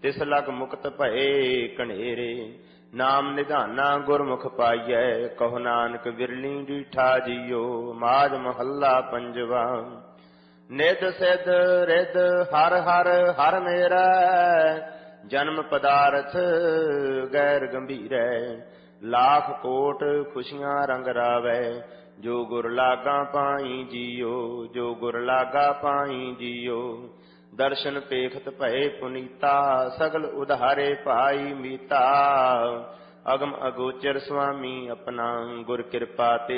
ਤਿਸ ਲਗ ਮੁਕਤ ਭਏ ਕਨੇਰੇ। ਨਾਮ ਨਿਧਾਨਾ ਗੁਰਮੁਖ ਪਾਈਐ, ਕਹੋ ਨਾਨਕ ਵਿਰਲੀ ਡੀਠਾ ਜੀਓ। ਮਾਝ ਮਹੱਲਾ ਪੰਜਵਾ। ਨਿਧ ਸਿਧ ਰਿਧ ਹਰ ਹਰ ਹਰ ਮੇਰਾ, ਜਨਮ ਪਦਾਰਥ ਗੈਰ ਗੰਭੀਰੈ। ਲਾਖ ਕੋਟ ਖੁਸ਼ੀਆਂ ਰੰਗ ਰਾਵੈ, ਜੋ ਗੁਰ ਲਾਗਾ ਪਾਈ ਜੀਓ। ਜੋ ਗੁਰ ਲਾਗਾ ਪਾਈ ਜੀਓ। ਦਰਸ਼ਨ ਪੇਖਤ ਭਏ ਪੁਨੀਤਾ, ਸਗਲ ਉਧਾਰੇ ਭਾਈ ਮੀਤਾ। ਅਗਮ ਅਗੋਚਰ ਸੁਆਮੀ ਆਪਣਾ, ਗੁਰ ਕਿਰਪਾ ਤੇ